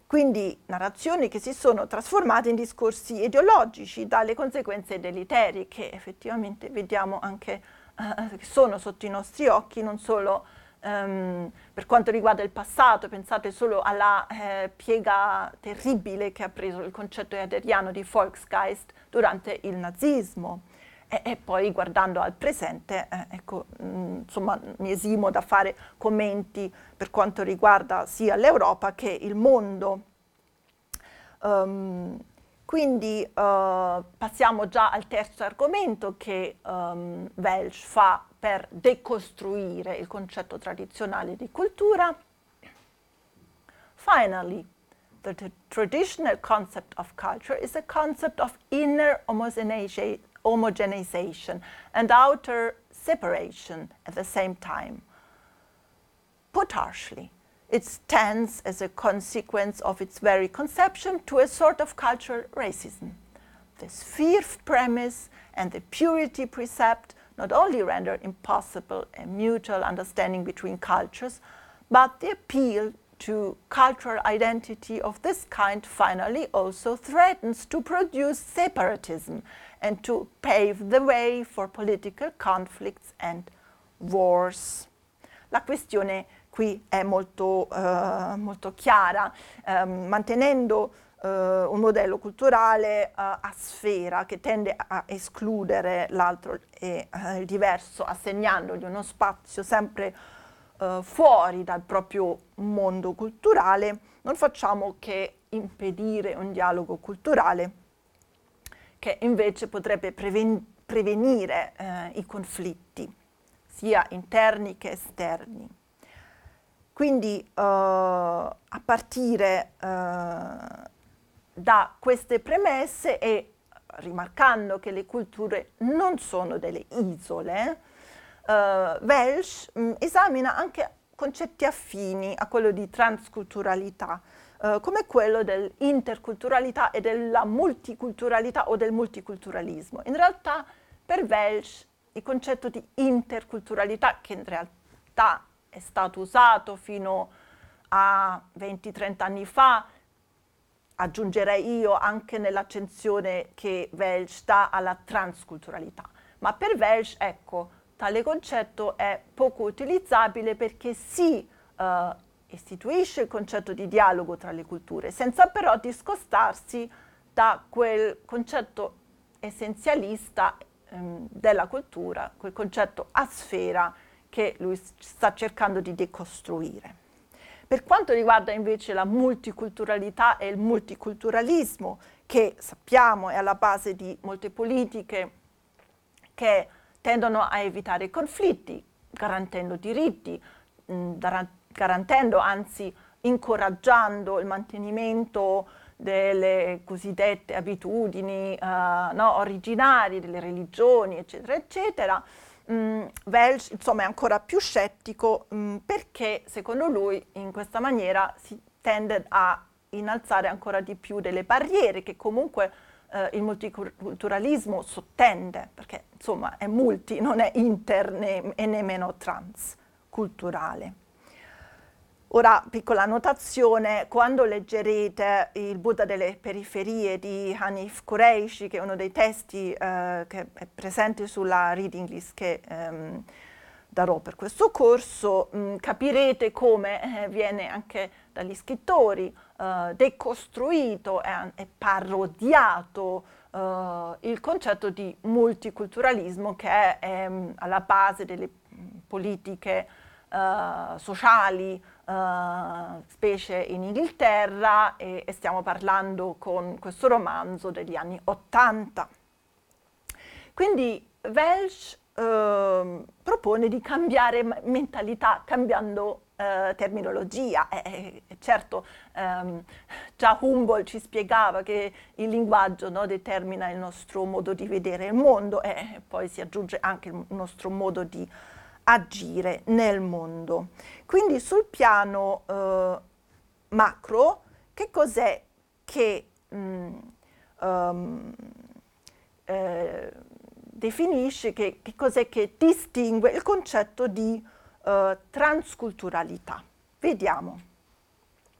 Quindi narrazioni che si sono trasformate in discorsi ideologici dalle conseguenze deleterie che effettivamente vediamo anche che sono sotto i nostri occhi, non solo per quanto riguarda il passato. Pensate solo alla piega terribile che ha preso il concetto heideggeriano di Volksgeist durante il nazismo. E poi guardando al presente, ecco, insomma, mi esimo da fare commenti per quanto riguarda sia l'Europa che il mondo. Quindi passiamo già al terzo argomento che Welsch fa per decostruire il concetto tradizionale di cultura. Finally, the traditional concept of culture is a concept of inner homogenization and outer separation at the same time. Put harshly, it stands as a consequence of its very conception to a sort of cultural racism. The sphere premise and the purity precept not only render impossible a mutual understanding between cultures, but the appeal to cultural identity of this kind finally also threatens to produce separatism and to pave the way for political conflicts and wars. La questione qui è molto chiara, mantenendo un modello culturale a sfera che tende a escludere l'altro e il diverso, assegnandogli uno spazio sempre fuori dal proprio mondo culturale, non facciamo che impedire un dialogo culturale che invece potrebbe prevenire i conflitti, sia interni che esterni. Quindi a partire da queste premesse e rimarcando che le culture non sono delle isole, Welsch esamina anche concetti affini a quello di transculturalità, come quello dell'interculturalità e della multiculturalità o del multiculturalismo. In realtà per Welsch il concetto di interculturalità, che in realtà è stato usato fino a 20-30 anni fa, aggiungerei io anche nell'accensione che Welsch dà alla transculturalità. Ma per Welsch, ecco, tale concetto è poco utilizzabile perché si istituisce il concetto di dialogo tra le culture, senza però discostarsi da quel concetto essenzialista della cultura, quel concetto a sfera che lui sta cercando di decostruire. Per quanto riguarda invece la multiculturalità e il multiculturalismo, che sappiamo è alla base di molte politiche che tendono a evitare conflitti, garantendo diritti, garantendo, anzi incoraggiando il mantenimento delle cosiddette abitudini originarie, delle religioni, eccetera, eccetera. Welsch, insomma, è ancora più scettico perché, secondo lui, in questa maniera si tende a innalzare ancora di più delle barriere che comunque il multiculturalismo sottende, perché insomma è multi, non è inter e nemmeno transculturale. Ora, piccola notazione, quando leggerete il Buddha delle periferie di Hanif Kureishi, che è uno dei testi che è presente sulla reading list che darò per questo corso, capirete come viene anche dagli scrittori decostruito e parodiato il concetto di multiculturalismo che è alla base delle politiche sociali, specie in Inghilterra, e stiamo parlando con questo romanzo degli anni '80. Quindi Welsch propone di cambiare mentalità cambiando terminologia. Certo, già Humboldt ci spiegava che il linguaggio determina il nostro modo di vedere il mondo e poi si aggiunge anche il nostro modo di agire nel mondo. Quindi sul piano macro, che cos'è che definisce, che cos'è che distingue il concetto di transculturalità? Vediamo.